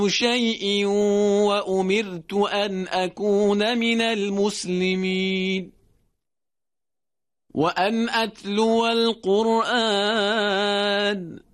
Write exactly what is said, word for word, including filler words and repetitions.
شيء وأمرت أن أكون من المسلمين وأن أتلو القرآن